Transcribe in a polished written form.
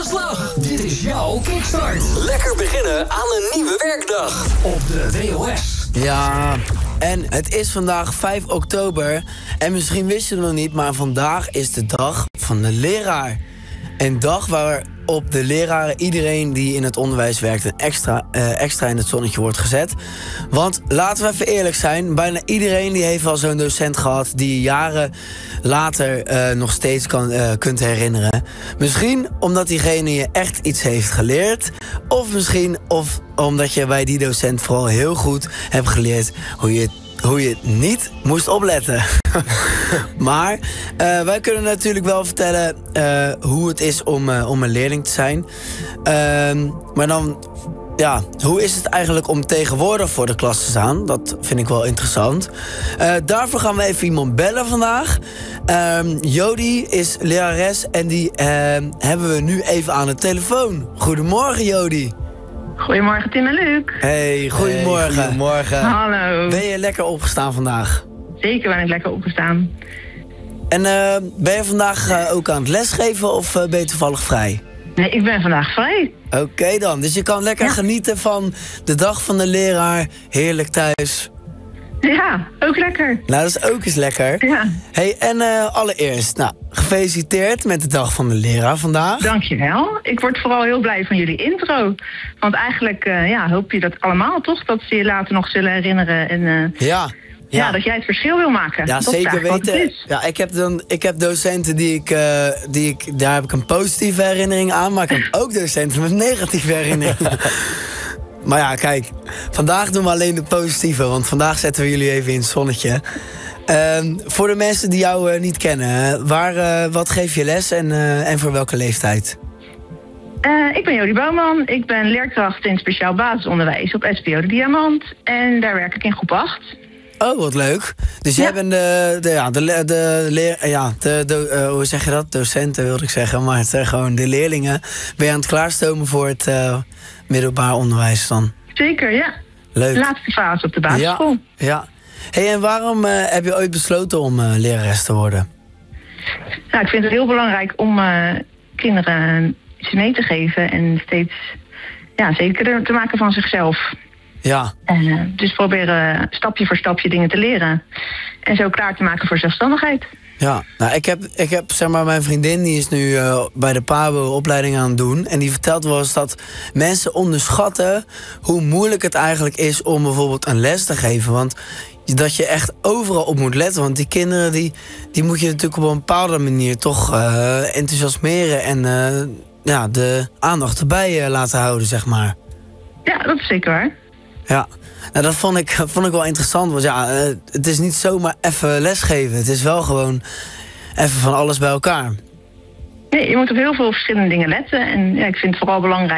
slag. Dit is jouw kickstart. Lekker beginnen aan een nieuwe werkdag. Op de WOS. Ja, en het is vandaag 5 oktober. En misschien wist je het nog niet, maar vandaag is de dag van de leraar. Een dag waarop de leraren, iedereen die in het onderwijs werkt, extra in het zonnetje wordt gezet. Want laten we even eerlijk zijn, bijna iedereen die heeft wel zo'n docent gehad die je jaren later nog steeds kunt herinneren. Misschien omdat diegene je echt iets heeft geleerd. Of misschien omdat je bij die docent vooral heel goed hebt geleerd hoe je niet moest opletten. Maar wij kunnen natuurlijk wel vertellen hoe het is om een leerling te zijn. Maar dan, ja, hoe is het eigenlijk om tegenwoordig voor de klas te staan? Dat vind ik wel interessant. Daarvoor gaan we even iemand bellen vandaag. Jody is lerares en die hebben we nu even aan de telefoon. Goedemorgen, Jody. Goedemorgen, Tim en Luc. Hey, goedemorgen. Hey, goedemorgen. Hallo. Ben je lekker opgestaan vandaag? Zeker ben ik lekker opgestaan. En ben je vandaag ook aan het lesgeven of ben je toevallig vrij? Nee, ik ben vandaag vrij. Oké dan, dus je kan lekker genieten van de dag van de leraar. Heerlijk thuis. Ja, ook lekker. Nou, dat is ook eens lekker. Ja. Hey, en allereerst, nou, gefeliciteerd met de dag van de leraar vandaag. Dankjewel. Ik word vooral heel blij van jullie intro. Want eigenlijk hoop je dat allemaal, toch? Dat ze je later nog zullen herinneren. En Ja, dat jij het verschil wil maken. ja, Dat is zeker eigenlijk wat het weten. is. Ja, ik heb docenten daar heb ik een positieve herinnering aan, maar ik heb ook docenten met negatieve herinneringen. Maar ja, kijk, vandaag doen we alleen de positieve, want vandaag zetten we jullie even in het zonnetje. Voor de mensen die jou niet kennen, wat geef je les en voor welke leeftijd? Ik ben Jody Bouwman. Ik ben leerkracht in speciaal basisonderwijs op SPO de Diamant. En daar werk ik in groep 8. Oh, wat leuk. Dus jij bent hoe zeg je dat? Docenten wilde ik zeggen, maar het zijn gewoon de leerlingen. Ben je aan het klaarstomen voor het middelbaar onderwijs dan? Zeker, ja. Leuk. De laatste fase op de basisschool. Ja. Hey, en waarom heb je ooit besloten om lerares te worden? Nou, ik vind het heel belangrijk om kinderen iets mee te geven en steeds zekerder te maken van zichzelf. Ja. Dus proberen stapje voor stapje dingen te leren. En zo klaar te maken voor zelfstandigheid. Ja, nou, ik heb zeg maar, mijn vriendin die is nu bij de PABO opleiding aan het doen. En die vertelt wel eens dat mensen onderschatten hoe moeilijk het eigenlijk is om bijvoorbeeld een les te geven. Want dat je echt overal op moet letten. Want die kinderen die moet je natuurlijk op een bepaalde manier toch enthousiasmeren. En de aandacht erbij laten houden, zeg maar. Ja, dat is zeker waar. Ja, nou, dat vond ik wel interessant. Want ja, het is niet zomaar even lesgeven. Het is wel gewoon even van alles bij elkaar. Nee, je moet op heel veel verschillende dingen letten. En ik vind het vooral belangrijk